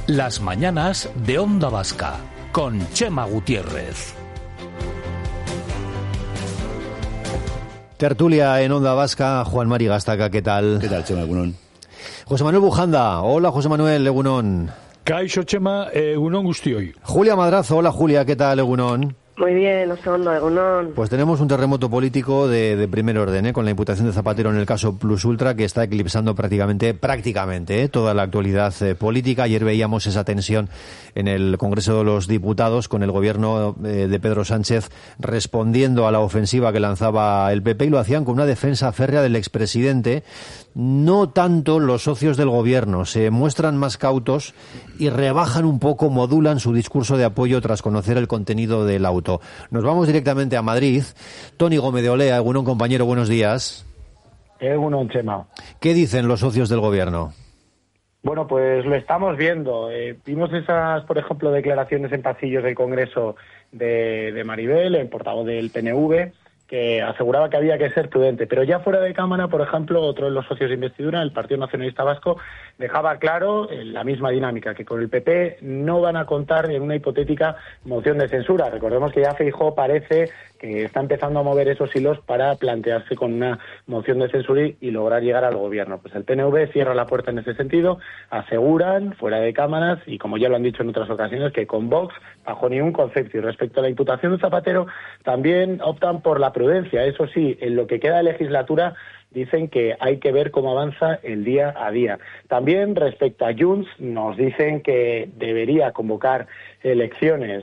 Las mañanas de Onda Vasca, con Chema Gutiérrez. Tertulia en Onda Vasca, Juan Mari Gastaca, ¿qué tal? ¿Qué tal, Chema, egunon? José Manuel Bujanda, hola José Manuel, egunon. Kaixo, Chema, egunon guztioi. Julia Madrazo, hola Julia, ¿qué tal, egunon? Muy bien, Osondo, egunon. Pues tenemos un terremoto político de primer orden, con la imputación de Zapatero en el caso Plus Ultra, que está eclipsando prácticamente toda la actualidad política. Ayer veíamos esa tensión en el Congreso de los Diputados con el gobierno de Pedro Sánchez respondiendo a la ofensiva que lanzaba el PP, y lo hacían con una defensa férrea del expresidente. No tanto los socios del gobierno, se muestran más cautos y rebajan un poco, modulan su discurso de apoyo tras conocer el contenido del auto. Nos vamos directamente a Madrid. Toni Gómez de Olea, egunon compañero, buenos días. Egunon, Chema. ¿Qué dicen los socios del gobierno? Bueno, pues lo estamos viendo. Vimos esas, por ejemplo, declaraciones en pasillos del Congreso de Maribel, el portavoz del PNV, que aseguraba que había que ser prudente. Pero ya fuera de cámara, por ejemplo, otro de los socios de investidura, el Partido Nacionalista Vasco, dejaba claro la misma dinámica, que con el PP no van a contar en una hipotética moción de censura. Recordemos que ya Feijóo parece que está empezando a mover esos hilos para plantearse con una moción de censura y lograr llegar al gobierno. Pues el PNV cierra la puerta en ese sentido, aseguran, fuera de cámaras, y como ya lo han dicho en otras ocasiones, que con Vox, bajo ningún concepto. Y respecto a la imputación de Zapatero, también optan por la prudencia. Eso sí, en lo que queda de legislatura, dicen que hay que ver cómo avanza el día a día. También respecto a Junts, nos dicen que debería convocar elecciones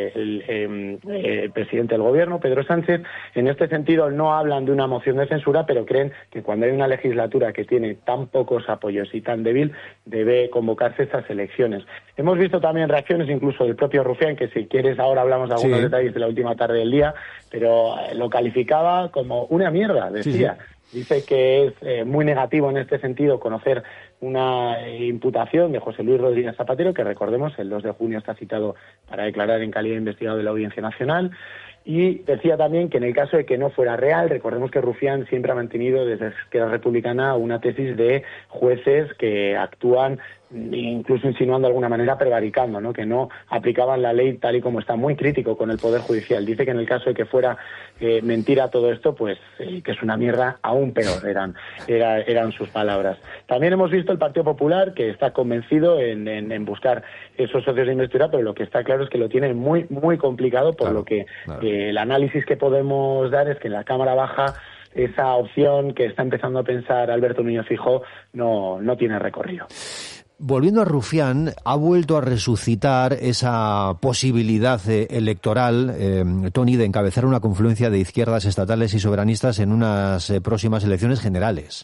el presidente del gobierno, Pedro Sánchez. En este sentido no hablan de una moción de censura, pero creen que cuando hay una legislatura que tiene tan pocos apoyos y tan débil, debe convocarse estas elecciones. Hemos visto también reacciones incluso del propio Rufián, que si quieres ahora hablamos de algunos detalles de la última tarde del día, pero lo calificaba como una mierda, decía. Sí. Dice que es muy negativo en este sentido conocer una imputación de José Luis Rodríguez Zapatero, que recordemos, el 2 de junio está citado para declarar en calidad de investigado de la Audiencia Nacional. Y decía también que en el caso de que no fuera real, recordemos que Rufián siempre ha mantenido desde Esquerra Republicana una tesis de jueces que actúan incluso insinuando de alguna manera prevaricando, ¿no? Que no aplicaban la ley tal y como está, muy crítico con el Poder Judicial. Dice que en el caso de que fuera mentira todo esto, pues que es una mierda aún peor, eran sus palabras. También hemos visto el Partido Popular, que está convencido en buscar esos socios de investidura, pero lo que está claro es que lo tiene muy, muy complicado, por lo que el análisis que podemos dar es que en la Cámara Baja esa opción que está empezando a pensar Alberto Núñez Feijóo no tiene recorrido. Volviendo a Rufián, ha vuelto a resucitar esa posibilidad electoral, Toni, de encabezar una confluencia de izquierdas estatales y soberanistas en unas próximas elecciones generales.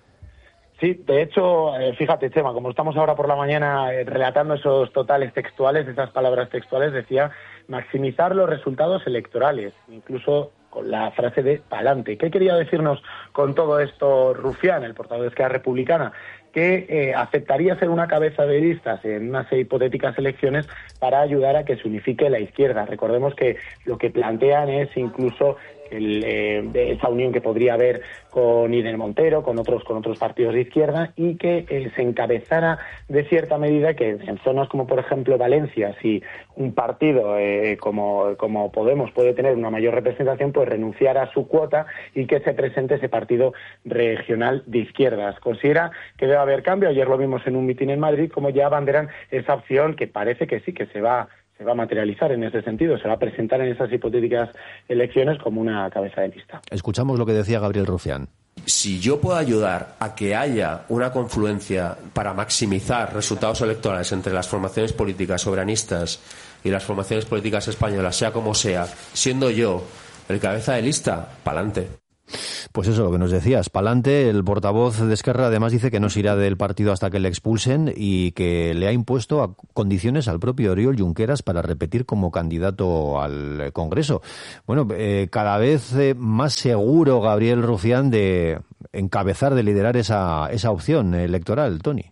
Sí, de hecho, fíjate, Chema, como estamos ahora por la mañana relatando esos totales textuales, esas palabras textuales, decía maximizar los resultados electorales, incluso con la frase de pa'lante. ¿Qué quería decirnos con todo esto Rufián, el portavoz de Esquerra Republicana? Que aceptaría ser una cabeza de listas en unas hipotéticas elecciones para ayudar a que se unifique la izquierda. Recordemos que lo que plantean es incluso esa unión que podría haber con Irene Montero, con otros partidos de izquierda, y que se encabezara de cierta medida que en zonas como por ejemplo Valencia, si un partido como Podemos puede tener una mayor representación, pues renunciar a su cuota y que se presente ese partido regional de izquierdas. Considera que debe haber cambio. Ayer lo vimos en un mitin en Madrid, como ya abanderan esa opción que parece que sí, que se va a materializar en ese sentido, se va a presentar en esas hipotéticas elecciones como una cabeza de lista. Escuchamos lo que decía Gabriel Rufián. Si yo puedo ayudar a que haya una confluencia para maximizar resultados electorales entre las formaciones políticas soberanistas y las formaciones políticas españolas, sea como sea, siendo yo el cabeza de lista, pa'lante. Pues eso, lo que nos decías, pa'lante. El portavoz de Esquerra además dice que no se irá del partido hasta que le expulsen y que le ha impuesto a condiciones al propio Oriol Junqueras para repetir como candidato al Congreso. Bueno, cada vez más seguro Gabriel Rufián de encabezar, de liderar esa opción electoral, Toni.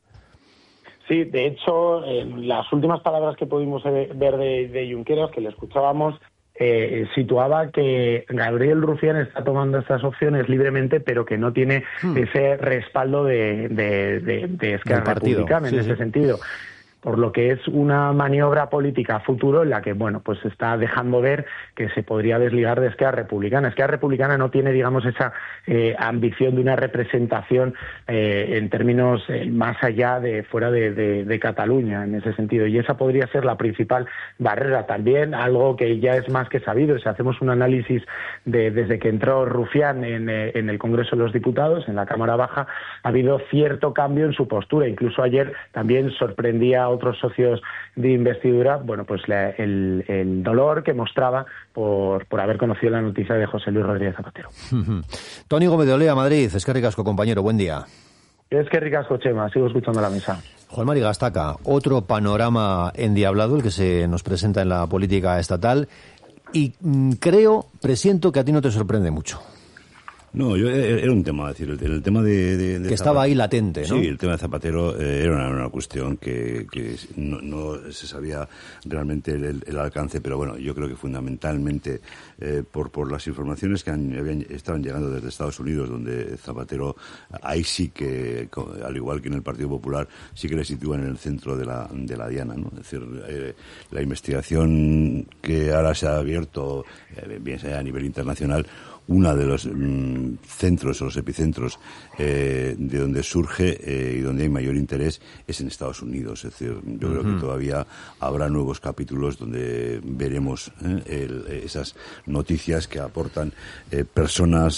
Sí, de hecho, las últimas palabras que pudimos ver de Junqueras, que le escuchábamos, situaba que Gabriel Rufián está tomando estas opciones libremente, pero que no tiene ese respaldo de Esquerra Republicana en ese sentido. por lo que es una maniobra política a futuro en la que, bueno, pues se está dejando ver que se podría desligar de Esquerra Republicana. Esquerra Republicana no tiene, digamos, esa ambición de una representación en términos más allá de fuera de Cataluña, en ese sentido, y esa podría ser la principal barrera. También algo que ya es más que sabido, si hacemos un análisis desde que entró Rufián en el Congreso de los Diputados, en la Cámara Baja, ha habido cierto cambio en su postura. Incluso ayer también sorprendía a otros socios de investidura, bueno, pues el dolor que mostraba por haber conocido la noticia de José Luis Rodríguez Zapatero. Toni Gómez de Olea, Madrid. Eskerrik asko, compañero. Buen día. Eskerrik asko, Chema. Sigo escuchando la mesa. Juan Mari Gastaca, otro panorama endiablado el que se nos presenta en la política estatal y presiento que a ti no te sorprende mucho. No, era un tema, es decir, el tema de que estaba ahí latente, ¿no? Sí, el tema de Zapatero era una cuestión que no se sabía realmente el alcance, pero bueno, yo creo que fundamentalmente por las informaciones que estaban llegando desde Estados Unidos, donde Zapatero, ahí sí que, al igual que en el Partido Popular, sí que le sitúan en el centro de la diana, ¿no? Es decir, la investigación que ahora se ha abierto, bien sea a nivel internacional, uno de los centros o los epicentros de donde surge y donde hay mayor interés es en Estados Unidos. Es decir, yo creo que todavía habrá nuevos capítulos donde veremos esas noticias que aportan personas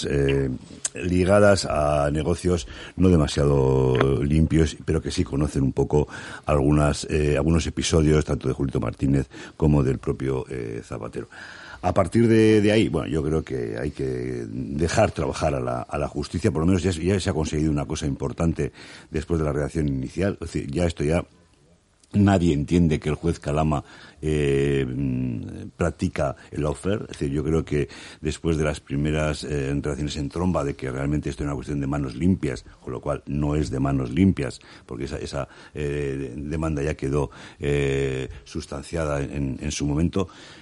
ligadas a negocios no demasiado limpios, pero que sí conocen un poco algunos episodios, tanto de Julito Martínez como del propio Zapatero. A partir de ahí, bueno, yo creo que hay que dejar trabajar a la justicia. Por lo menos ya se ha conseguido una cosa importante después de la redacción inicial. Es decir, nadie entiende que el juez Calama practica el lawfare. Es decir, yo creo que después de las primeras reacciones en tromba de que realmente esto es una cuestión de manos limpias, con lo cual no es de manos limpias, porque esa demanda ya quedó sustanciada en su momento,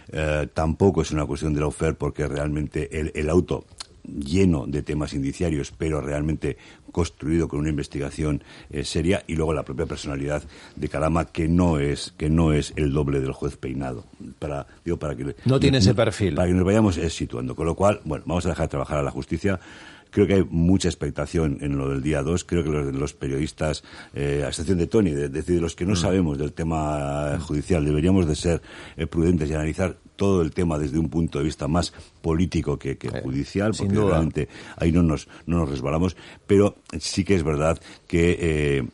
tampoco es una cuestión de lawfare, porque realmente el auto, lleno de temas indiciarios, pero realmente construido con una investigación seria, y luego la propia personalidad de Calama, que no es el doble del juez Peinado, para que no tiene ese perfil, para que nos vayamos situando. Con lo cual, bueno, vamos a dejar trabajar a la justicia. Creo que hay mucha expectación en lo del día 2. Creo que los periodistas, a excepción de Toni, de los que no sabemos del tema judicial, deberíamos de ser prudentes y analizar todo el tema desde un punto de vista más político que judicial, porque realmente ahí no nos resbalamos. Pero sí que es verdad que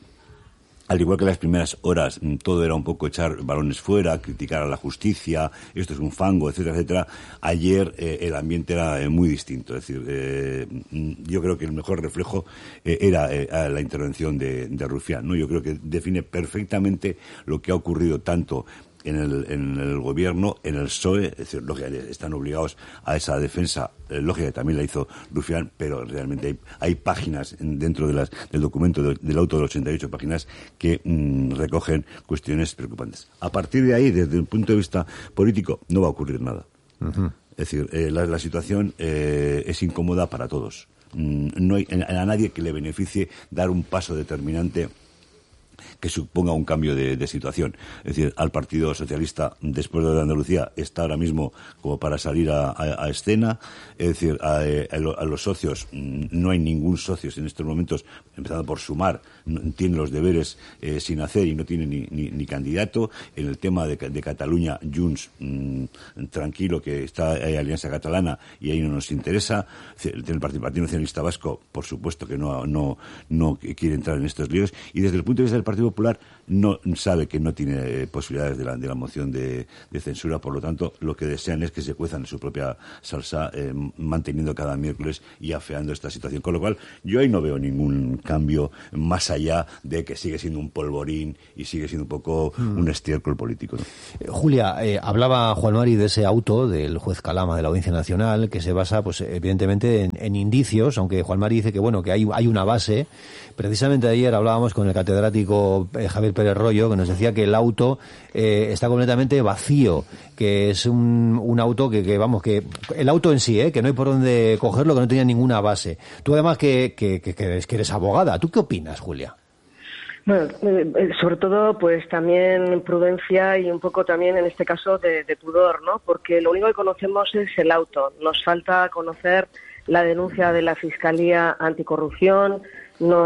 al igual que las primeras horas todo era un poco echar balones fuera, criticar a la justicia, esto es un fango, etcétera, etcétera, ayer el ambiente era muy distinto. Es decir, yo creo que el mejor reflejo era la intervención de Rufián, ¿no? Yo creo que define perfectamente lo que ha ocurrido tanto en el gobierno, en el PSOE. Es decir, lógicamente están obligados a esa defensa, lógicamente también la hizo Rufián, pero realmente hay páginas dentro del documento del auto de 88 páginas que recogen cuestiones preocupantes. A partir de ahí, desde el punto de vista político, no va a ocurrir nada. Es decir, la situación es incómoda para todos. No hay a nadie que le beneficie dar un paso determinante que suponga un cambio de situación. Es decir, al Partido Socialista, después de Andalucía, está ahora mismo como para salir a escena. Es decir, a los socios, no hay ningún socio en estos momentos, empezando por Sumar, tiene los deberes sin hacer y no tiene ni candidato. En el tema de Cataluña, Junts, tranquilo, que está en Alianza Catalana y ahí no nos interesa. El Partido Nacionalista Vasco, por supuesto que no quiere entrar en estos líos. Y desde el punto de vista del Partido Popular, no sabe que no tiene posibilidades de la moción de censura. Por lo tanto, lo que desean es que se cuezan en su propia salsa, manteniendo cada miércoles y afeando esta situación. Con lo cual, yo ahí no veo ningún cambio más allá de que sigue siendo un polvorín y sigue siendo un poco un estiércol político, ¿no? Julia, hablaba Juan Mari de ese auto del juez Calama de la Audiencia Nacional, que se basa, pues evidentemente, en indicios, aunque Juan Mari dice que bueno, que hay una base. Precisamente ayer hablábamos con el catedrático Javier Pérez Royo, que nos decía que el auto está completamente vacío, que es un auto que vamos, que el auto en sí, que no hay por dónde cogerlo, que no tenía ninguna base. Tú además que eres abogada, ¿tú qué opinas, Julia? Bueno, sobre todo, pues también prudencia y un poco también, en este caso, de pudor, ¿no? Porque lo único que conocemos es el auto. Nos falta conocer la denuncia de la Fiscalía Anticorrupción, no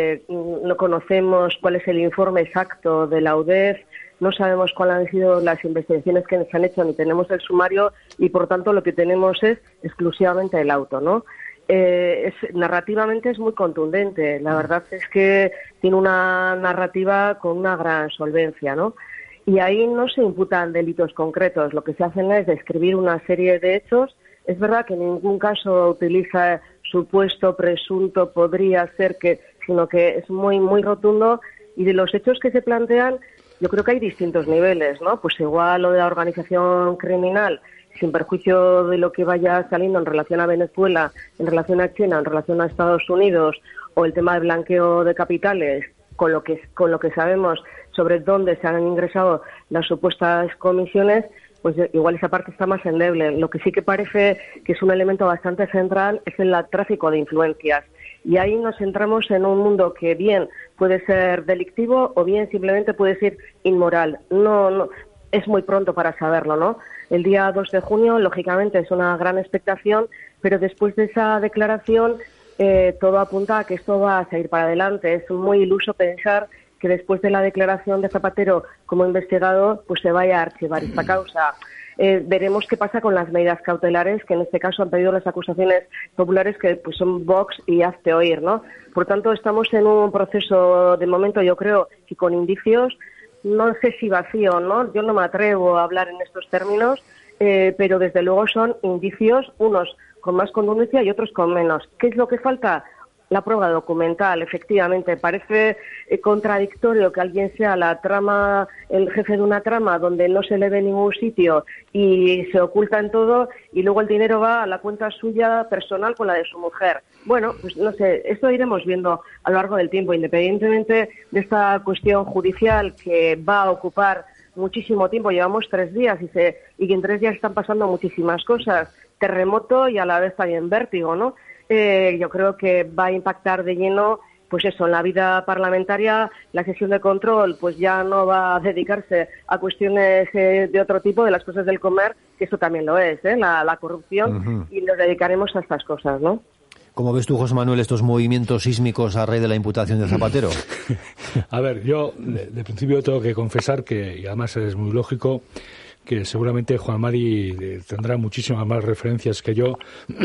conocemos cuál es el informe exacto de la UDEF, no sabemos cuáles han sido las investigaciones que se han hecho, ni tenemos el sumario, y por tanto lo que tenemos es exclusivamente el auto, ¿no? Narrativamente es muy contundente. La verdad es que tiene una narrativa con una gran solvencia, ¿no? Y ahí no se imputan delitos concretos. Lo que se hacen es describir una serie de hechos. Es verdad que en ningún caso utiliza supuesto, presunto, podría ser que, sino que es muy, muy rotundo. Y de los hechos que se plantean, yo creo que hay distintos niveles, ¿no? Pues igual lo de la organización criminal, sin perjuicio de lo que vaya saliendo en relación a Venezuela, en relación a China, en relación a Estados Unidos, o el tema de blanqueo de capitales, con lo que sabemos sobre dónde se han ingresado las supuestas comisiones, pues igual esa parte está más endeble. Lo que sí que parece que es un elemento bastante central es el tráfico de influencias. Y ahí nos centramos en un mundo que bien puede ser delictivo o bien simplemente puede ser inmoral. No, es muy pronto para saberlo, ¿no? El día 2 de junio, lógicamente, es una gran expectación, pero después de esa declaración todo apunta a que esto va a seguir para adelante. Es muy iluso pensar que después de la declaración de Zapatero como investigador, pues se vaya a archivar esta causa. Veremos qué pasa con las medidas cautelares, que en este caso han pedido las acusaciones populares, que pues son Vox y Hazte Oír, ¿no? Por tanto, estamos en un proceso, de momento, yo creo que con indicios, no sé si vacío, ¿no? Yo no me atrevo a hablar en estos términos, pero desde luego son indicios, unos con más contundencia y otros con menos. ¿Qué es lo que falta? La prueba documental, efectivamente. Parece contradictorio que alguien sea el jefe de una trama donde no se le ve en ningún sitio y se oculta en todo, y luego el dinero va a la cuenta suya personal con la de su mujer. Bueno, pues no sé, esto iremos viendo a lo largo del tiempo, independientemente de esta cuestión judicial que va a ocupar muchísimo tiempo. Llevamos 3 días y que en 3 días están pasando muchísimas cosas. Terremoto y a la vez también vértigo, ¿no? Yo creo que va a impactar de lleno, pues eso, en la vida parlamentaria. La sesión de control pues ya no va a dedicarse a cuestiones de otro tipo, de las cosas del comer, que eso también lo es, la corrupción, y nos dedicaremos a estas cosas, ¿no? ¿Cómo ves tú, José Manuel, estos movimientos sísmicos a raíz de la imputación de Zapatero? A ver, yo de principio tengo que confesar que, y además es muy lógico, que seguramente Juan Mari tendrá muchísimas más referencias que yo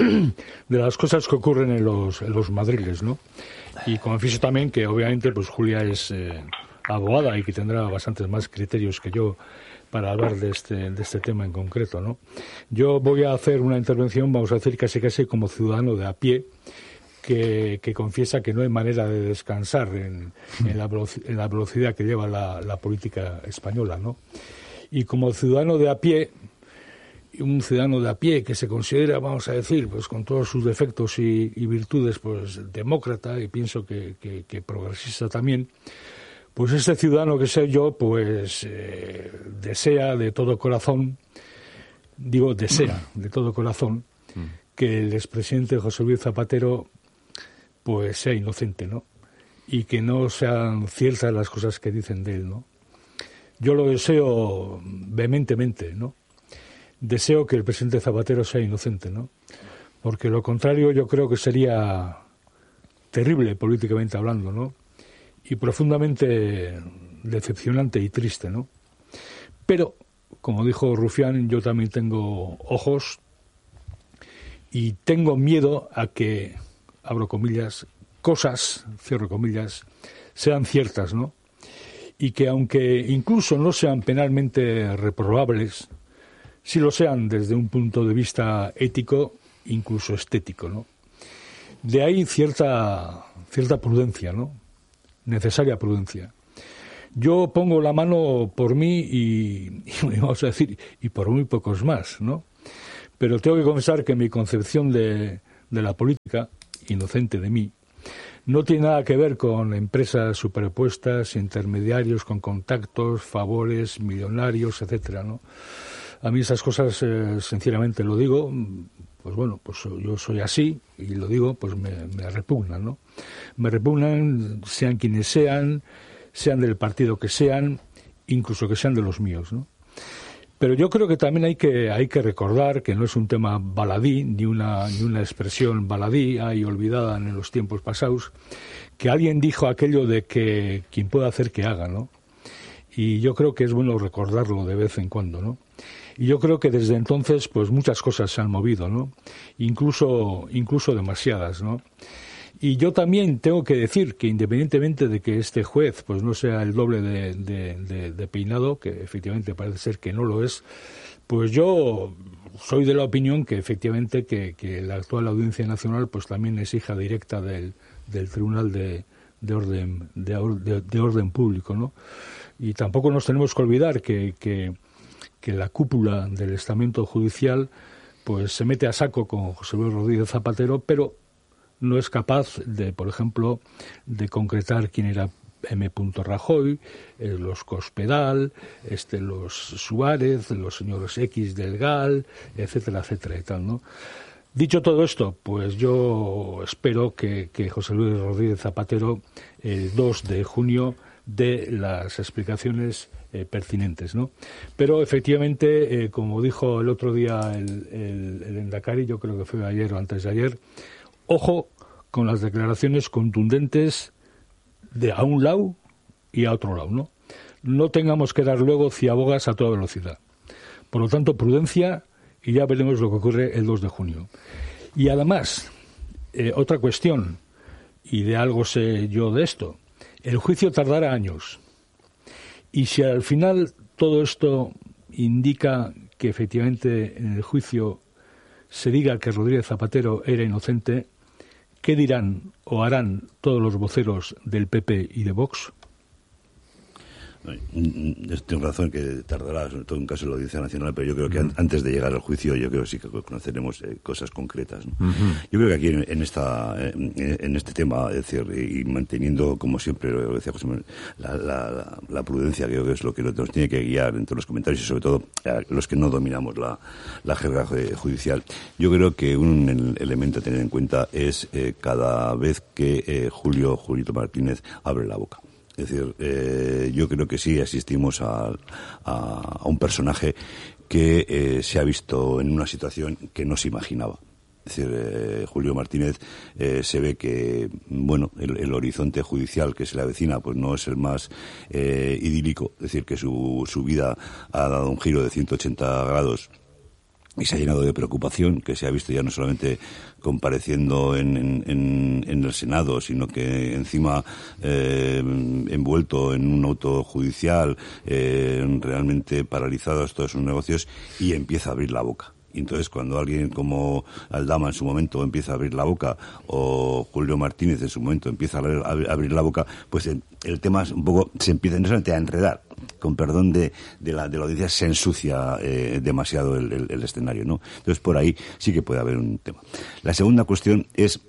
de las cosas que ocurren en los madriles, ¿no? Y confieso también que obviamente pues Julia es abogada y que tendrá bastantes más criterios que yo para hablar de este tema en concreto, ¿no? Yo voy a hacer una intervención, vamos a decir, casi como ciudadano de a pie, que confiesa que no hay manera de descansar en la velocidad que lleva la política española, ¿no? Y como ciudadano de a pie, un ciudadano de a pie que se considera, vamos a decir, pues con todos sus defectos y virtudes, pues demócrata, y pienso que progresista también, pues este ciudadano que soy yo, pues desea de todo corazón, que el expresidente José Luis Zapatero pues sea inocente, ¿no? Y que no sean ciertas las cosas que dicen de él, ¿no? Yo lo deseo vehementemente, ¿no? Deseo que el presidente Zapatero sea inocente, ¿no? Porque lo contrario yo creo que sería terrible políticamente hablando, ¿no? Y profundamente decepcionante y triste, ¿no? Pero, como dijo Rufián, yo también tengo ojos y tengo miedo a que, abro comillas, cosas, cierro comillas, sean ciertas, ¿no? Y que aunque incluso no sean penalmente reprobables, sí lo sean desde un punto de vista ético, incluso estético, ¿no? De ahí cierta prudencia, ¿no? Necesaria prudencia. Yo pongo la mano por mí y vamos a decir, y por muy pocos más, ¿no? Pero tengo que confesar que mi concepción de la política, inocente de mí, no tiene nada que ver con empresas superpuestas, intermediarios con contactos, favores, millonarios, etcétera, ¿no? A mí esas cosas, sinceramente lo digo, pues bueno, pues yo soy así y lo digo, pues me repugnan, ¿no? Me repugnan, sean quienes sean, sean del partido que sean, incluso que sean de los míos, ¿no? Pero yo creo que también hay que recordar que no es un tema baladí, ni una expresión baladí, ahí olvidada en los tiempos pasados, que alguien dijo aquello de que quien pueda hacer que haga, ¿no? Y yo creo que es bueno recordarlo de vez en cuando, ¿no? Y yo creo que desde entonces, pues muchas cosas se han movido, ¿no? Incluso demasiadas, ¿no? Y yo también tengo que decir que independientemente de que este juez pues no sea el doble de Peinado, que efectivamente parece ser que no lo es, pues yo soy de la opinión que efectivamente que la actual Audiencia Nacional pues también es hija directa del Tribunal de Orden Público, ¿no? Y tampoco nos tenemos que olvidar que la cúpula del estamento judicial pues se mete a saco con José Luis Rodríguez Zapatero, pero no es capaz de, por ejemplo, de concretar quién era M. Rajoy, los Cospedal, los Suárez, los señores X del GAL, etcétera, etcétera y tal, ¿no? Dicho todo esto, pues yo espero que José Luis Rodríguez Zapatero el 2 de junio dé las explicaciones pertinentes, ¿no? Pero efectivamente, como dijo el otro día el Endacari, yo creo que fue ayer o antes de ayer, ojo con las declaraciones contundentes de a un lado y a otro lado, ¿no? No tengamos que dar luego ciabogas a toda velocidad. Por lo tanto, prudencia y ya veremos lo que ocurre el 2 de junio. Y además, otra cuestión, y de algo sé yo de esto, el juicio tardará años. Y si al final todo esto indica que efectivamente en el juicio se diga que Rodríguez Zapatero era inocente, ¿qué dirán o harán todos los voceros del PP y de Vox? Tengo razón que tardará, sobre todo en caso de la Audiencia Nacional, pero yo creo que antes de llegar al juicio, yo creo que sí que conoceremos cosas concretas, ¿no? Yo creo que aquí en este tema, es decir, y manteniendo, como siempre lo decía José Manuel, la prudencia, creo que es lo que nos tiene que guiar entre los comentarios y sobre todo los que no dominamos la jerga judicial. Yo creo que un elemento a tener en cuenta es cada vez que Julito Martínez abre la boca. Es decir, yo creo que sí asistimos a un personaje que se ha visto en una situación que no se imaginaba. Es decir, Julio Martínez se ve que, bueno, el horizonte judicial que se le avecina pues no es el más idílico. Es decir, que su vida ha dado un giro de 180 grados y se ha llenado de preocupación, que se ha visto ya no solamente compareciendo en el Senado, sino que encima envuelto en un auto judicial, realmente paralizados todos sus negocios, y empieza a abrir la boca. Y entonces cuando alguien como Aldama en su momento empieza a abrir la boca, o Julio Martínez en su momento empieza a abrir la boca, pues el tema un poco se empieza no solamente a enredar, con perdón de la audiencia, se ensucia demasiado el escenario, ¿no? Entonces por ahí sí que puede haber un tema. La segunda cuestión es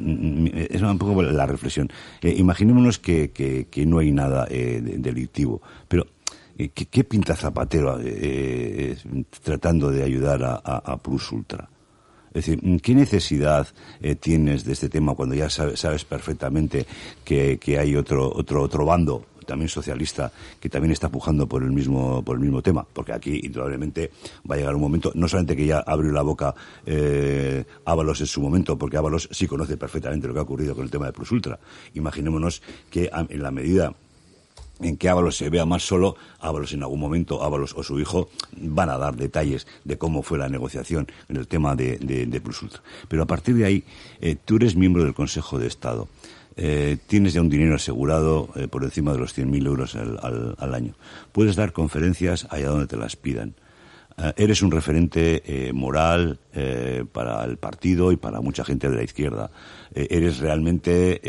un poco la reflexión. Imaginémonos que no hay nada delictivo, pero ¿qué pinta Zapatero tratando de ayudar a Plus Ultra? Es decir, ¿qué necesidad tienes de este tema cuando ya sabes perfectamente que hay otro bando, también socialista, que también está pujando por el mismo tema? Porque aquí indudablemente va a llegar un momento, no solamente que ya abrió la boca Ábalos en su momento, porque Ábalos sí conoce perfectamente lo que ha ocurrido con el tema de Plus Ultra. Imaginémonos que en la medida en que Ábalos se vea más solo, Ábalos en algún momento, Ábalos o su hijo, van a dar detalles de cómo fue la negociación en el tema de Plus Ultra. Pero a partir de ahí, tú eres miembro del Consejo de Estado, tienes ya un dinero asegurado por encima de los 100.000 euros al año. Puedes dar conferencias allá donde te las pidan. Eres un referente moral para el partido y para mucha gente de la izquierda. Eres realmente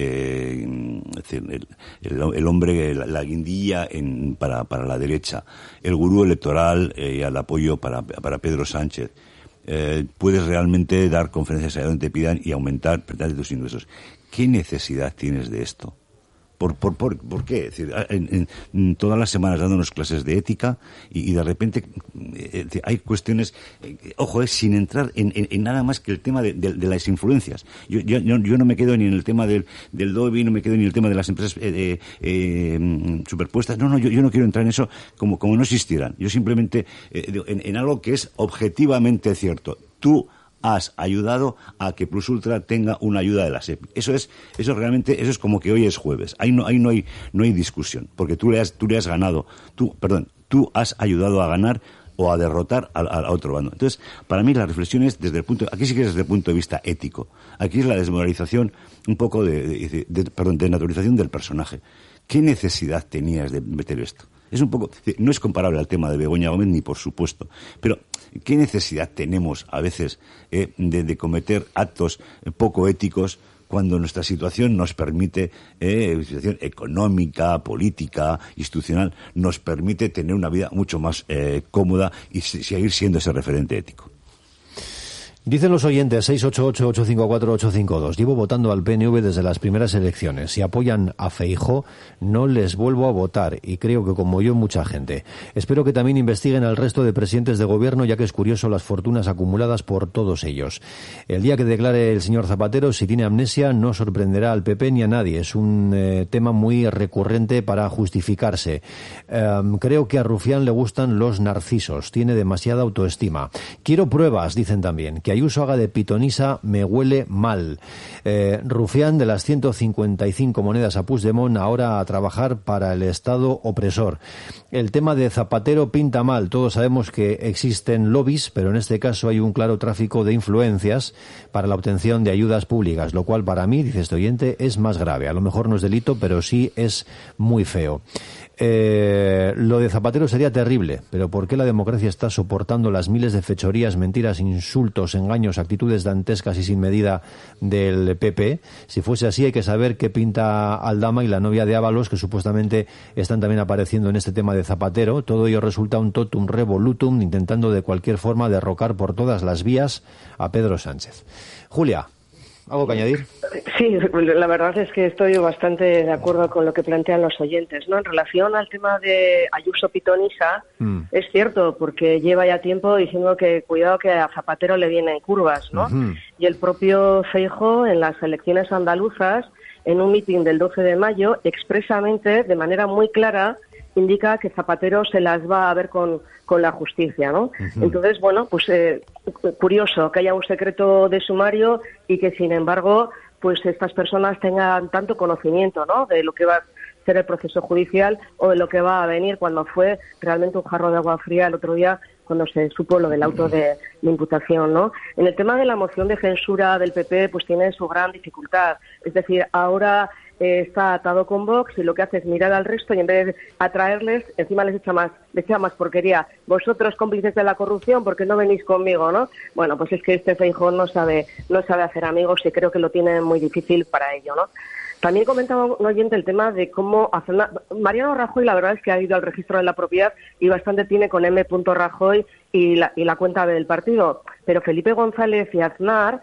el hombre, la guindilla para la derecha, el gurú electoral y el apoyo para Pedro Sánchez. Puedes realmente dar conferencias allá donde te pidan y aumentar tus ingresos. ¿Qué necesidad tienes de esto? ¿Por qué? Es decir, en todas las semanas dándonos clases de ética y de repente hay cuestiones, ojo, sin entrar en nada más que el tema de las influencias. Yo no me quedo ni en el tema del lobby, no me quedo ni en el tema de las empresas superpuestas. No, yo no quiero entrar en eso como no existieran. Yo simplemente en algo que es objetivamente cierto. Tú has ayudado a que Plus Ultra tenga una ayuda de la SEPI. Eso es como que hoy es jueves. Ahí no hay discusión, porque tú le has ganado, tú has ayudado a ganar o a derrotar a otro bando. Entonces, para mí la reflexión es aquí sí que es desde el punto de vista ético. Aquí es la desmoralización un poco de naturalización del personaje. ¿Qué necesidad tenías de meter esto? Es un poco, no es comparable al tema de Begoña Gómez ni por supuesto, pero ¿qué necesidad tenemos a veces de cometer actos poco éticos cuando nuestra situación nos permite, situación económica, política, institucional, nos permite tener una vida mucho más cómoda y seguir siendo ese referente ético? Dicen los oyentes 688-854-852. Llevo votando al PNV desde las primeras elecciones. Si apoyan a Feijóo, no les vuelvo a votar. Y creo que como yo, mucha gente. Espero que también investiguen al resto de presidentes de gobierno, ya que es curioso las fortunas acumuladas por todos ellos. El día que declare el señor Zapatero, si tiene amnesia, no sorprenderá al PP ni a nadie. Es un tema muy recurrente para justificarse. Creo que a Rufián le gustan los narcisos. Tiene demasiada autoestima. Quiero pruebas, dicen también. Que Ayuso haga de pitonisa me huele mal. Rufián, de las 155 monedas a Puigdemont, ahora a trabajar para el Estado opresor. El tema de Zapatero pinta mal. Todos sabemos que existen lobbies, pero en este caso hay un claro tráfico de influencias para la obtención de ayudas públicas, lo cual para mí, dice este oyente, es más grave. A lo mejor no es delito, pero sí es muy feo. Lo de Zapatero sería terrible, pero ¿por qué la democracia está soportando las miles de fechorías, mentiras, insultos, engaños, actitudes dantescas y sin medida del PP? Si fuese así, hay que saber qué pinta Aldama y la novia de Ábalos, que supuestamente están también apareciendo en este tema de Zapatero. Todo ello resulta un totum revolutum, intentando de cualquier forma derrocar por todas las vías a Pedro Sánchez. Julia, ¿algo que añadir? Sí, la verdad es que estoy bastante de acuerdo con lo que plantean los oyentes, ¿no? En relación al tema de Ayuso pitonisa, es cierto, porque lleva ya tiempo diciendo que cuidado que a Zapatero le vienen curvas, ¿no? Uh-huh. Y el propio Feijóo en las elecciones andaluzas, en un mitin del 12 de mayo, expresamente, de manera muy clara, indica que Zapatero se las va a ver con la justicia, ¿no? Uh-huh. Entonces, bueno, pues curioso que haya un secreto de sumario y que, sin embargo, pues estas personas tengan tanto conocimiento, ¿no?, de lo que va a ser el proceso judicial o de lo que va a venir, cuando fue realmente un jarro de agua fría el otro día cuando se supo lo del auto de imputación, ¿no? En el tema de la moción de censura del PP, pues tiene su gran dificultad. Es decir, ahora está atado con Vox y lo que hace es mirar al resto y en vez de atraerles, encima les echa más porquería. Vosotros, cómplices de la corrupción, porque no venís conmigo, ¿no? Bueno, pues es que este Feijóo no sabe hacer amigos y creo que lo tiene muy difícil para ello, ¿no? También comentaba un oyente el tema de cómo Mariano Rajoy, la verdad es que ha ido al registro de la propiedad y bastante tiene con M. Rajoy y la cuenta del partido. Pero Felipe González y Aznar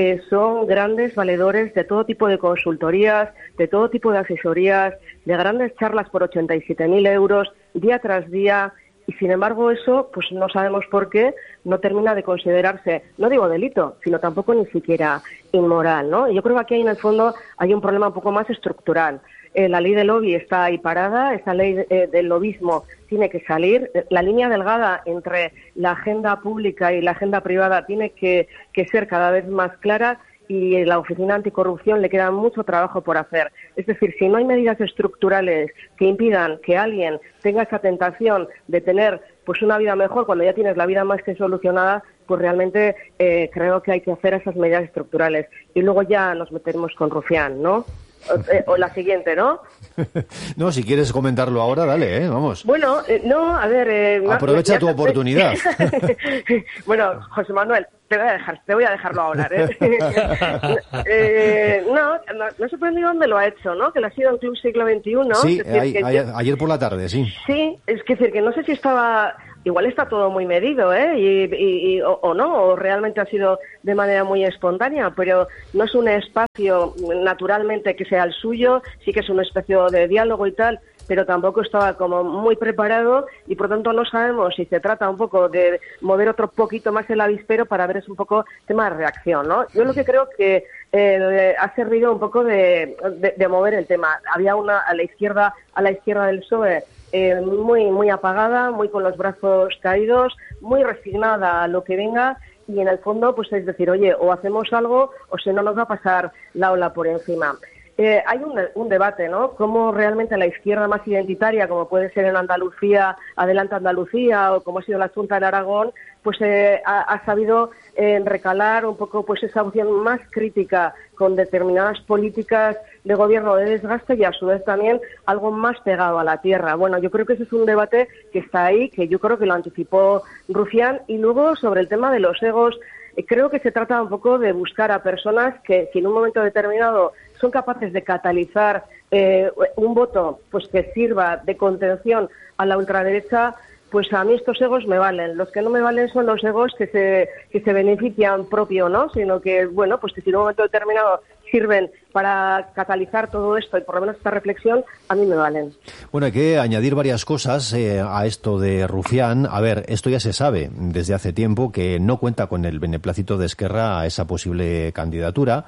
son grandes valedores de todo tipo de consultorías, de todo tipo de asesorías, de grandes charlas por 87.000 euros, día tras día. Y sin embargo eso, pues no sabemos por qué, no termina de considerarse, no digo delito, sino tampoco ni siquiera inmoral, ¿no? Y yo creo que aquí en el fondo hay un problema un poco más estructural. La ley del lobby está ahí parada, esa ley del lobismo tiene que salir. La línea delgada entre la agenda pública y la agenda privada tiene que ser cada vez más clara. Y en la Oficina Anticorrupción le queda mucho trabajo por hacer. Es decir, si no hay medidas estructurales que impidan que alguien tenga esa tentación de tener pues una vida mejor cuando ya tienes la vida más que solucionada, pues realmente creo que hay que hacer esas medidas estructurales. Y luego ya nos meteremos con Rufián, ¿no? O la siguiente, ¿no? No, si quieres comentarlo ahora, dale, vamos. Bueno, no, a ver... aprovecha tu oportunidad. Bueno, José Manuel, te voy a dejarlo hablar, no sé por dónde lo ha hecho, ¿no? Que lo ha sido en Club Siglo XXI. Sí, ayer por la tarde, sí. Sí, es decir, que no sé si estaba igual está todo muy medido, o no, o realmente ha sido de manera muy espontánea, pero no es un espacio naturalmente que sea el suyo, sí que es un espacio de diálogo y tal, pero tampoco estaba como muy preparado y por tanto no sabemos si se trata un poco de mover otro poquito más el avispero para ver es un poco tema de reacción, ¿no? Yo lo que creo que ha servido un poco de mover el tema. Había una a la izquierda del PSOE muy apagada, muy con los brazos caídos, muy resignada a lo que venga y en el fondo pues es decir, oye, o hacemos algo o si no nos va a pasar la ola por encima. Hay un debate, ¿no? Cómo realmente la izquierda más identitaria, como puede ser en Andalucía, Adelante Andalucía, o como ha sido la Junta en Aragón, pues ha sabido recalar un poco pues esa opción más crítica con determinadas políticas de gobierno de desgaste y a su vez también algo más pegado a la tierra. Bueno, yo creo que ese es un debate que está ahí, que yo creo que lo anticipó Rufián. Y luego sobre el tema de los egos, creo que se trata un poco de buscar a personas que en un momento determinado son capaces de catalizar un voto pues que sirva de contención a la ultraderecha. Pues a mí estos egos me valen. Los que no me valen son los egos que se benefician propio, ¿no? Sino que, bueno, pues que si en un momento determinado sirven para catalizar todo esto y por lo menos esta reflexión, a mí me valen. Bueno, hay que añadir varias cosas a esto de Rufián. A ver, esto ya se sabe desde hace tiempo que no cuenta con el beneplácito de Esquerra a esa posible candidatura.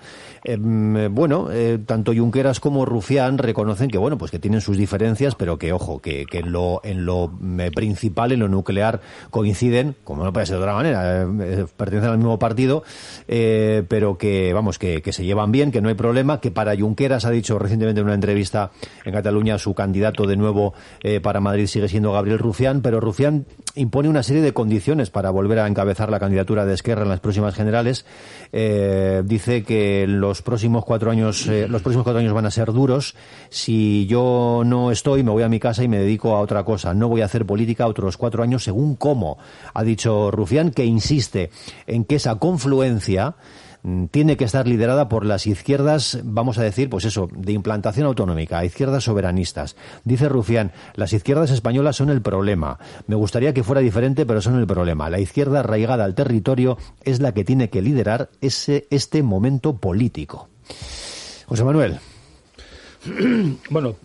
Tanto Junqueras como Rufián reconocen que, bueno, pues que tienen sus diferencias, pero que, ojo, que en lo principal, en lo nuclear, coinciden, como no puede ser de otra manera, pertenecen al mismo partido, pero que, vamos, que se llevan bien, que no hay problema, que para Junqueras, ha dicho recientemente en una entrevista en Cataluña, su candidato de nuevo para Madrid sigue siendo Gabriel Rufián, pero Rufián impone una serie de condiciones para volver a encabezar la candidatura de Esquerra en las próximas generales. Dice que los próximos 4 años van a ser duros. Si yo no estoy, me voy a mi casa y me dedico a otra cosa. No voy a hacer política otros 4 años según cómo. Ha dicho Rufián, que insiste en que esa confluencia tiene que estar liderada por las izquierdas, vamos a decir, pues eso, de implantación autonómica, izquierdas soberanistas. Dice Rufián, las izquierdas españolas son el problema. Me gustaría que fuera diferente, pero son el problema. La izquierda arraigada al territorio es la que tiene que liderar este momento político. José Manuel. Bueno,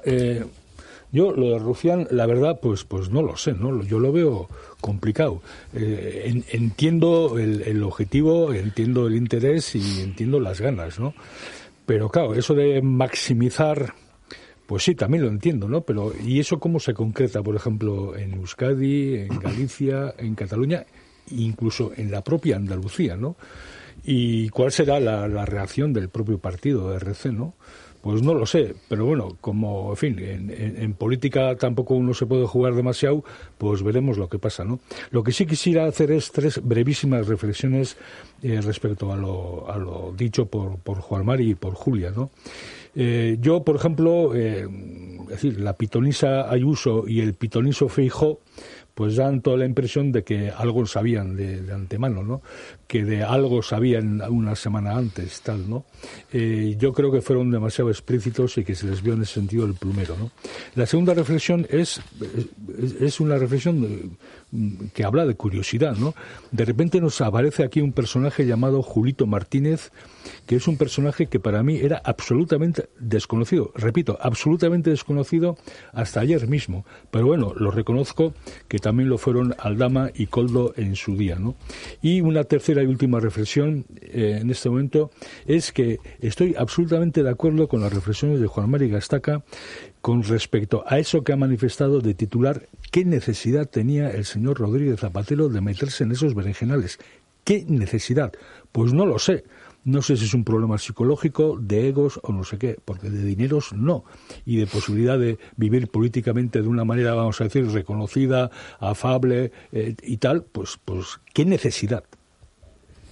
yo lo de Rufián, la verdad, pues no lo sé, ¿no? Yo lo veo complicado. Entiendo el objetivo, entiendo el interés y entiendo las ganas, ¿no? Pero claro, eso de maximizar, pues sí, también lo entiendo, ¿no? Pero ¿y eso cómo se concreta, por ejemplo, en Euskadi, en Galicia, en Cataluña, incluso en la propia Andalucía, ¿no? ¿Y cuál será la reacción del propio partido de RC, ¿no? Pues no lo sé, pero bueno, como, en fin, en política tampoco uno se puede jugar demasiado, pues veremos lo que pasa, ¿no? Lo que sí quisiera hacer es 3 brevísimas reflexiones respecto a lo dicho por Juan Mari y por Julia, ¿no? Yo, por ejemplo, es decir, la pitonisa Ayuso y el pitoniso Feijóo, pues dan toda la impresión de que algo sabían de antemano, ¿no? Que de algo sabían una semana antes, tal, ¿no? Yo creo que fueron demasiado explícitos y que se les vio en ese sentido el plumero, ¿no? La segunda reflexión es una reflexión que habla de curiosidad, ¿no? De repente nos aparece aquí un personaje llamado Julito Martínez, que es un personaje que para mí era absolutamente desconocido, repito, absolutamente desconocido hasta ayer mismo, pero bueno, lo reconozco que también lo fueron Aldama y Koldo en su día, ¿no? Y una tercera y última reflexión en este momento es que estoy absolutamente de acuerdo con las reflexiones de Juan Mari Gastaca con respecto a eso que ha manifestado de titular qué necesidad tenía el señor Rodríguez Zapatero de meterse en esos berenjenales. ¿Qué necesidad? Pues no lo sé. No sé si es un problema psicológico, de egos o no sé qué, porque de dineros no. Y de posibilidad de vivir políticamente de una manera, vamos a decir, reconocida, afable y tal, pues ¿qué necesidad?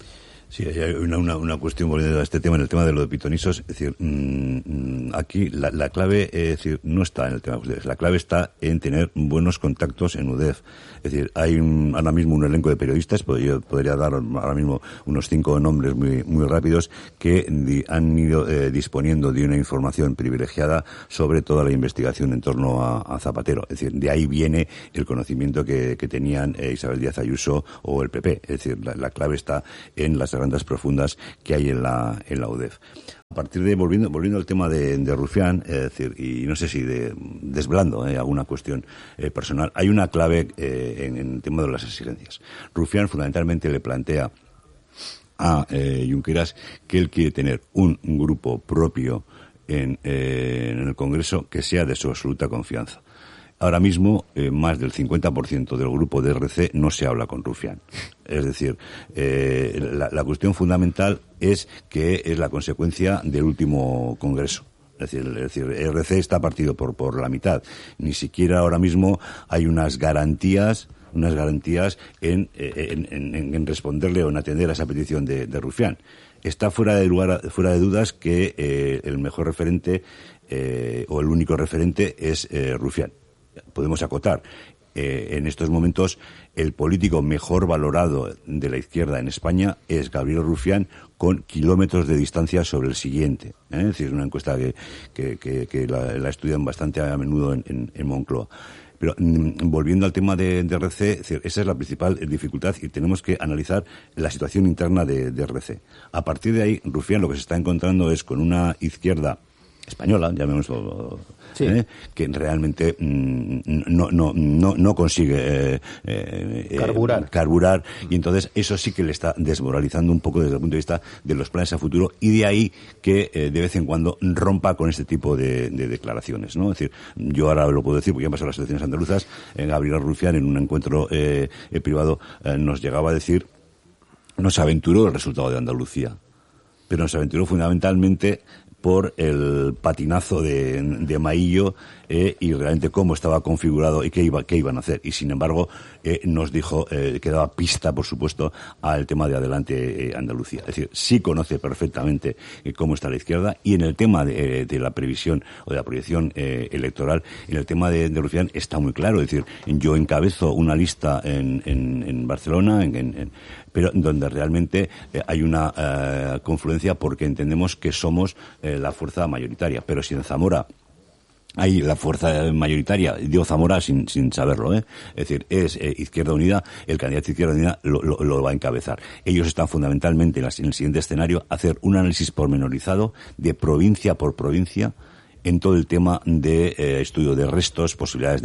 Sí, hay una cuestión volviendo a este tema, en el tema de los pitonisos. Es decir, aquí la clave no está en el tema de ustedes. La clave está en tener buenos contactos en UDEF. Es decir, hay ahora mismo un elenco de periodistas, yo podría dar ahora mismo unos 5 nombres muy rápidos, que han ido disponiendo de una información privilegiada sobre toda la investigación en torno a Zapatero. Es decir, de ahí viene el conocimiento que tenían Isabel Díaz Ayuso o el PP. Es decir, la clave está en las grandes profundas que hay en la UDEF. A partir de, volviendo al tema de Rufián, es decir, y no sé si desvelando alguna cuestión personal, hay una clave en el tema de las exigencias. Rufián fundamentalmente le plantea a Junqueras que él quiere tener un grupo propio en el Congreso que sea de su absoluta confianza. Ahora mismo, más del 50% del grupo de RC no se habla con Rufián. Es decir, la cuestión fundamental es que es la consecuencia del último Congreso. Es decir, RC está partido por la mitad. Ni siquiera ahora mismo hay unas garantías en responderle o en atender a esa petición de Rufián. Está fuera de dudas que el mejor referente o el único referente es Rufián. Podemos acotar. En estos momentos, el político mejor valorado de la izquierda en España es Gabriel Rufián, con kilómetros de distancia sobre el siguiente. Es decir, una encuesta que la estudian bastante a menudo en Moncloa. Pero volviendo al tema de RC, esa es la principal dificultad y tenemos que analizar la situación interna de RC. A partir de ahí, Rufián lo que se está encontrando es con una izquierda española, llamémoslo, sí, que realmente no consigue carburar, y entonces eso sí que le está desmoralizando un poco desde el punto de vista de los planes a futuro, y de ahí que de vez en cuando rompa con este tipo de declaraciones, ¿no? Es decir, yo ahora lo puedo decir porque ya han pasado las elecciones andaluzas. Gabriel Rufián, en un encuentro privado, nos llegaba a decir, nos aventuró el resultado de Andalucía, pero nos aventuró fundamentalmente por el patinazo de Maillo y realmente cómo estaba configurado y qué iban a hacer. Y sin embargo, nos dijo que daba pista, por supuesto, al tema de Adelante Andalucía. Es decir, sí conoce perfectamente cómo está la izquierda, y en el tema de la previsión o de la proyección electoral, en el tema de Rufián está muy claro. Es decir, yo encabezo una lista en Barcelona, pero donde realmente hay una confluencia, porque entendemos que somos la fuerza mayoritaria. Pero si en Zamora hay la fuerza mayoritaria, digo Zamora sin saberlo, es decir, es Izquierda Unida, el candidato de Izquierda Unida lo va a encabezar. Ellos están fundamentalmente en el siguiente escenario hacer un análisis pormenorizado de provincia por provincia en todo el tema de estudio de restos, posibilidades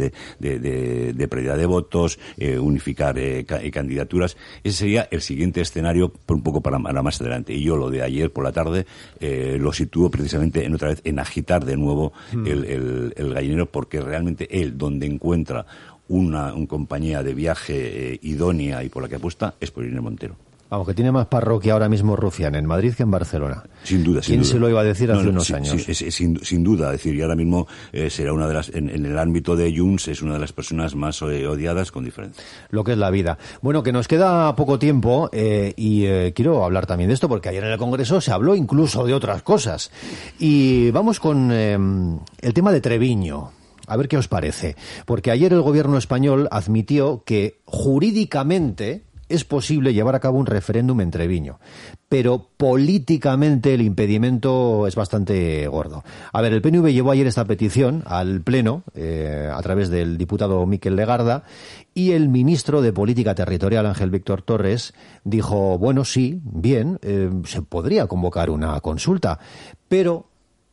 de pérdida de votos, unificar candidaturas. Ese sería el siguiente escenario un poco para más adelante. Y yo lo de ayer por la tarde lo sitúo precisamente otra vez en agitar de nuevo el gallinero, porque realmente él, donde encuentra una compañía de viaje idónea y por la que apuesta, es por Irene Montero. Vamos, que tiene más parroquia ahora mismo Rufián en Madrid que en Barcelona. Sin duda. ¿Quién se lo iba a decir hace unos años? Sin duda. Es decir, y ahora mismo será una de las, en el ámbito de Junts, es una de las personas más odiadas, con diferencia. Lo que es la vida. Bueno, que nos queda poco tiempo y quiero hablar también de esto, porque ayer en el Congreso se habló incluso de otras cosas. Y vamos con el tema de Treviño. A ver qué os parece. Porque ayer el gobierno español admitió que jurídicamente es posible llevar a cabo un referéndum en Treviño, pero políticamente el impedimento es bastante gordo. A ver, el PNV llevó ayer esta petición al Pleno a través del diputado Miquel Legarda, y el ministro de Política Territorial, Ángel Víctor Torres, dijo, bueno, sí, bien, se podría convocar una consulta, pero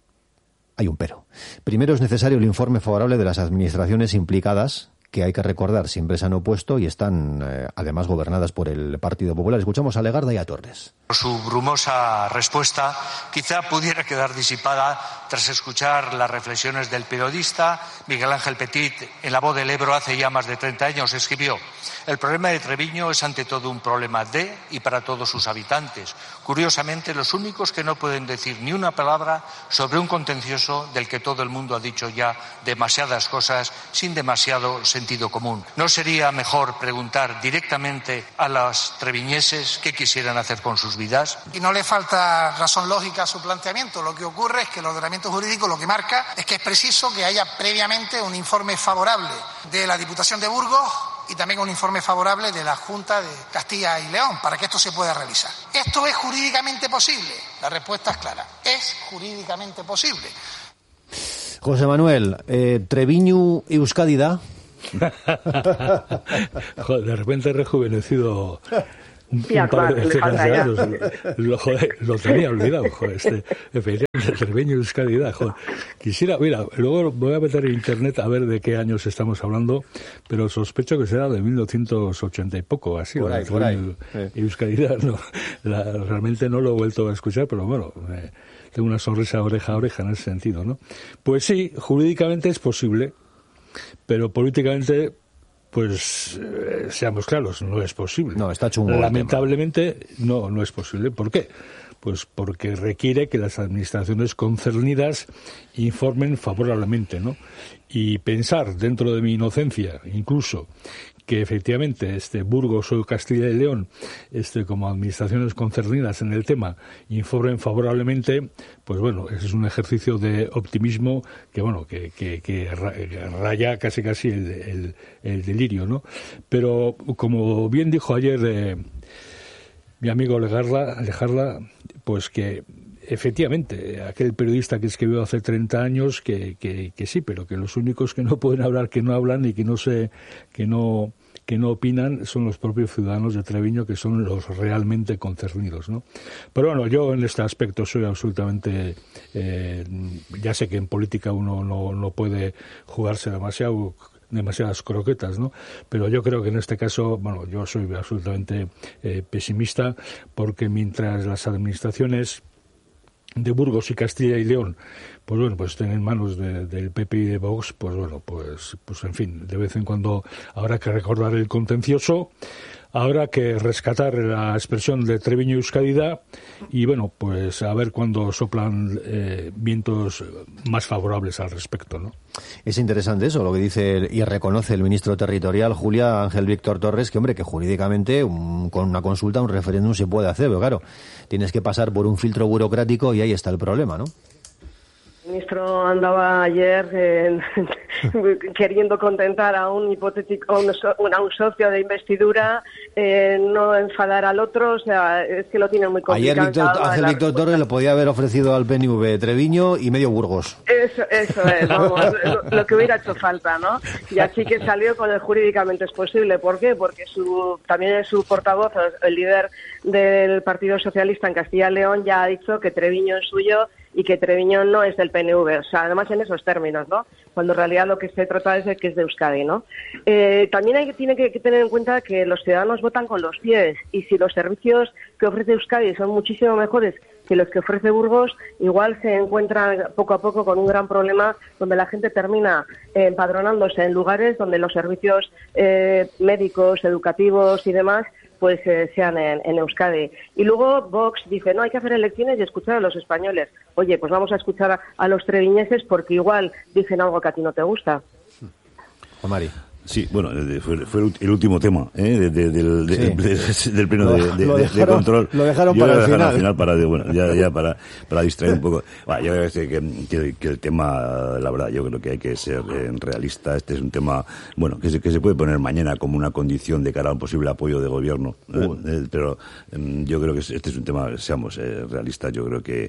hay un pero. Primero es necesario el informe favorable de las administraciones implicadas, que hay que recordar siempre se han opuesto y están además gobernadas por el Partido Popular. Escuchamos a Legarda y a Torres. Su brumosa respuesta quizá pudiera quedar disipada tras escuchar las reflexiones del periodista Miguel Ángel Petit. En La Voz del Ebro hace ya más de 30 años escribió: el problema de Treviño es ante todo un problema de y para todos sus habitantes. Curiosamente, los únicos que no pueden decir ni una palabra sobre un contencioso del que todo el mundo ha dicho ya demasiadas cosas sin demasiado sentido común. ¿No sería mejor preguntar directamente a los treviñeses qué quisieran hacer con sus vidas? vidas. Y no le falta razón lógica a su planteamiento. Lo que ocurre es que el ordenamiento jurídico lo que marca es que es preciso que haya previamente un informe favorable de la Diputación de Burgos y también un informe favorable de la Junta de Castilla y León para que esto se pueda realizar. ¿Esto es jurídicamente posible? La respuesta es clara. Es jurídicamente posible. José Manuel, Treviño y Euskadi da. Joder, de repente he rejuvenecido un Sí, par de le decenas falta de ya. años. Lo tenía olvidado, joder, efectivamente, Treviño y Euskadi da, joder. Quisiera, mira, luego voy a meter en internet a ver de qué años estamos hablando, pero sospecho que será de 1980 y poco, así. Por ahí, por ahí. Y Euskadi da, no, realmente no lo he vuelto a escuchar, pero bueno, tengo una sonrisa oreja a oreja en ese sentido, ¿no? Pues sí, jurídicamente es posible, pero políticamente, pues seamos claros, no es posible. No, está chungo. Lamentablemente no es posible. ¿Por qué? Pues porque requiere que las administraciones concernidas informen favorablemente, ¿no? Y pensar, dentro de mi inocencia, incluso, que efectivamente Burgos o Castilla y León, como administraciones concernidas en el tema, informen favorablemente, pues bueno, ese es un ejercicio de optimismo que bueno, que raya casi el delirio, ¿no? Pero como bien dijo ayer mi amigo Lejarla, pues que efectivamente, aquel periodista que escribió hace 30 años que sí, pero que los únicos que no pueden hablar, que no hablan y que no opinan son los propios ciudadanos de Treviño, que son los realmente concernidos, ¿no? Pero bueno, yo en este aspecto soy absolutamente... ya sé que en política uno no puede jugarse demasiadas croquetas, ¿no? Pero yo creo que en este caso, bueno, yo soy absolutamente pesimista, porque mientras las administraciones de Burgos y Castilla y León, pues bueno, pues estén en manos del PP y de Vox, pues bueno, pues en fin, de vez en cuando habrá que recordar el contencioso, habrá que rescatar la expresión de Treviño y Euskadi da, y bueno, pues a ver cuándo soplan vientos más favorables al respecto, ¿no? Es interesante eso, lo que dice y reconoce el ministro territorial, Julia Ángel Víctor Torres, que hombre, que jurídicamente con una consulta, un referéndum se puede hacer, pero claro, tienes que pasar por un filtro burocrático y ahí está el problema, ¿no? El ministro andaba ayer queriendo contentar a un hipotético, a un socio de investidura, no enfadar al otro, o sea, es que lo tiene muy complicado. Ayer Ángel Víctor Torres le podía haber ofrecido al PNV Treviño y medio Burgos. Eso es, vamos, lo que hubiera hecho falta, ¿no? Y así que salió con el jurídicamente es posible. ¿Por qué? Porque también es su portavoz, el líder del Partido Socialista en Castilla y León, ya ha dicho que Treviño es suyo y que Treviño no es del PNV, o sea, además en esos términos, ¿no? Cuando en realidad lo que se trata es de que es de Euskadi, ¿no? También tiene que tener en cuenta que los ciudadanos votan con los pies, y si los servicios que ofrece Euskadi son muchísimo mejores que los que ofrece Burgos, igual se encuentran poco a poco con un gran problema donde la gente termina empadronándose en lugares donde los servicios médicos, educativos y demás pues sean en Euskadi. Y luego Vox dice, no, hay que hacer elecciones y escuchar a los españoles. Oye, pues vamos a escuchar a los treviñeses porque igual dicen algo que a ti no te gusta. Juan Mari. Sí, bueno, fue el último tema del pleno de control. Lo dejaron para el final. Para distraer un poco. Bueno, yo creo que el tema, la verdad, yo creo que hay que ser realista. Este es un tema, bueno, que se puede poner mañana como una condición de cara a un posible apoyo de gobierno. Pero yo creo que este es un tema, seamos realistas, yo creo que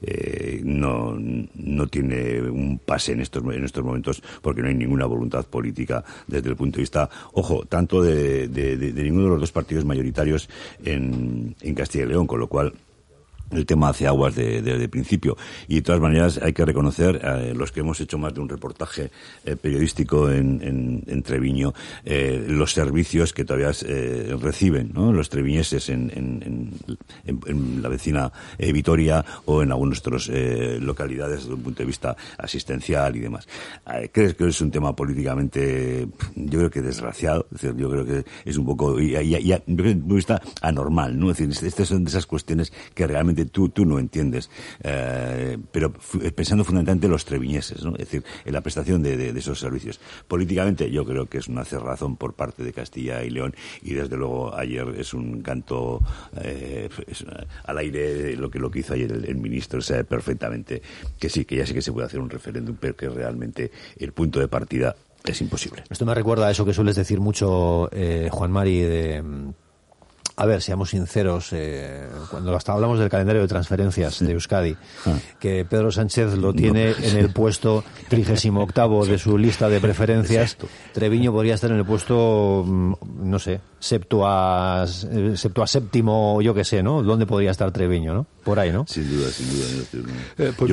no tiene un pase en estos momentos, porque no hay ninguna voluntad política desde el punto de vista, ojo, tanto de ninguno de los dos partidos mayoritarios en Castilla y León, con lo cual el tema hace aguas de principio. Y de todas maneras hay que reconocer, los que hemos hecho más de un reportaje periodístico en Treviño, los servicios que todavía reciben, ¿no?, los treviñeses en la vecina Vitoria o en algunas otras localidades desde un punto de vista asistencial y demás. ¿Crees que es un tema políticamente, yo creo que desgraciado? Es decir, yo creo que es un poco, desde un punto de vista anormal, ¿no? Es decir, estas son de esas cuestiones que realmente seguramente tú no entiendes, pero pensando fundamentalmente en los treviñeses, ¿no? Es decir, en la prestación de esos servicios. Políticamente yo creo que es una cerrazón por parte de Castilla y León, y desde luego ayer es un canto al aire lo que hizo ayer el ministro. Sabe perfectamente que sí, que ya sé que se puede hacer un referéndum, pero que realmente el punto de partida es imposible. Esto me recuerda a eso que sueles decir mucho, Juan Mari, a ver, seamos sinceros, cuando hasta hablamos del calendario de transferencias de Euskadi, que Pedro Sánchez lo tiene en el puesto 38º de su lista de preferencias. Exacto. Treviño podría estar en el puesto, no sé, séptimo, yo qué sé, ¿no? ¿Dónde podría estar Treviño, no? Por ahí, ¿no? Sin duda. Pues